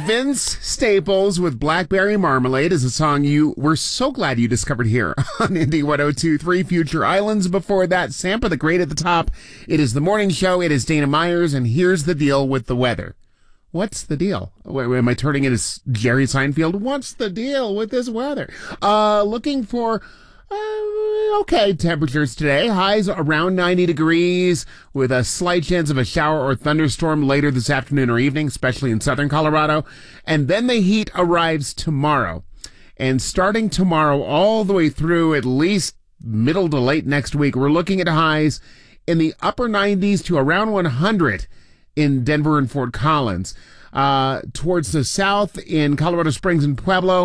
Vince Staples with Blackberry Marmalade is a song you were so glad you discovered here on Indie 102.3 Future Islands. Before that, Sampa the Great at the top. It is the morning show. It is Dana Myers, and here's the deal with the weather. What's the deal? Am I turning it as Jerry Seinfeld? What's the deal with this weather? Looking for okay temperatures today. Highs around 90 degrees with a slight chance of a shower or thunderstorm later this afternoon or evening, especially in southern Colorado. And then the heat arrives tomorrow. And starting tomorrow all the way through at least middle to late next week, we're looking at highs in the upper 90s to around 100 in Denver and Fort Collins. Towards the south in Colorado Springs and Pueblo,